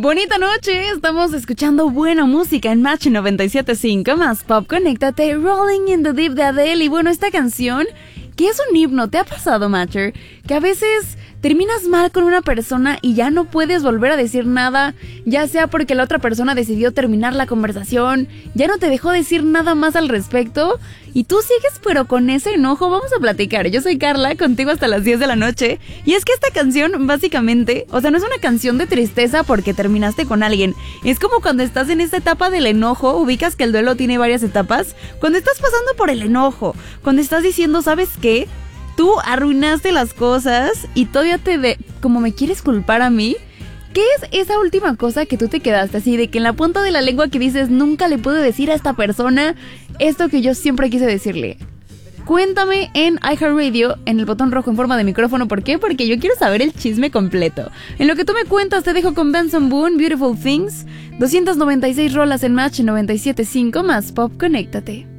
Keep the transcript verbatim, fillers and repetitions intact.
Bonita noche, estamos escuchando buena música en Match noventa y siete punto cinco más Pop. Conéctate, Rolling in the Deep de Adele. Y bueno, esta canción, que es un himno, ¿te ha pasado, Matcher? Que a veces terminas mal con una persona y ya no puedes volver a decir nada, ya sea porque la otra persona decidió terminar la conversación, ya no te dejó decir nada más al respecto, y tú sigues pero con ese enojo. Vamos a platicar. Yo soy Carla, contigo hasta las diez de la noche, y es que esta canción básicamente, o sea, no es una canción de tristeza porque terminaste con alguien, es como cuando estás en esta etapa del enojo, ubicas que el duelo tiene varias etapas, cuando estás pasando por el enojo, cuando estás diciendo, ¿sabes qué? Tú arruinaste las cosas y todavía te de... como me quieres culpar a mí. ¿Qué es esa última cosa que tú te quedaste así de que en la punta de la lengua que dices nunca le puedo decir a esta persona esto que yo siempre quise decirle? Cuéntame en iHeartRadio, en el botón rojo en forma de micrófono. ¿Por qué? Porque yo quiero saber el chisme completo. En lo que tú me cuentas te dejo con Benson Boone, Beautiful Things. doscientas noventa y seis rolas en Match noventa y siete punto cinco más Pop. Conéctate.